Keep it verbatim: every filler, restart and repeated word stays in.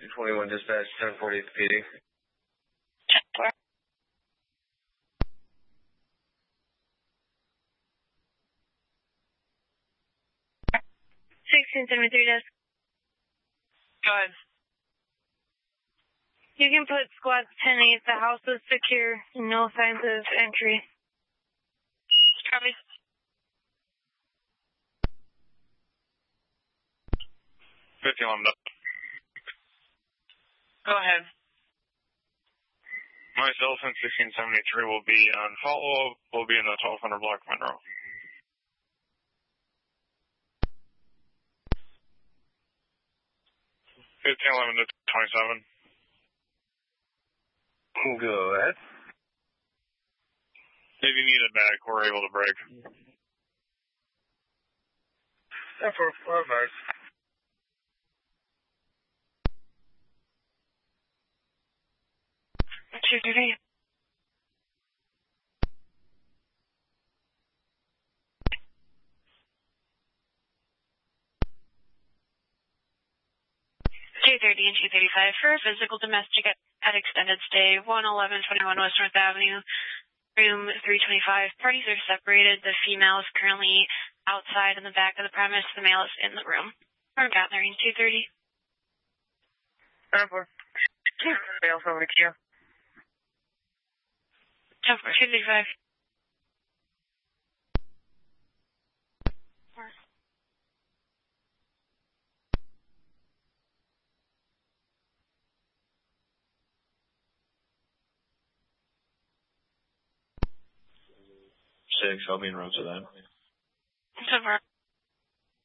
twenty-one dispatch, ten forty P D. sixteen seventy-three desk. Go ahead. You can put squad ten eight. The house is secure. No signs of entry. Copy. fifteen eleven. Go ahead. Myself and sixteen seventy-three will be on follow-up. We'll be in the twelve hundred block Monroe. fifteen eleven to twenty-seven. Go ahead. If you need it back, we're able to break. ten four, five five. two thirty. two thirty and two thirty-five for physical domestic at, at extended stay, one eleven twenty-one West North Avenue, room three twenty-five. Parties are separated. The female is currently outside in the back of the premise. The male is in the room. We're gathering two thirty. ten four. Bail from the queue. ten four, two thirty-five. Six, I'll be in route to that. ten four.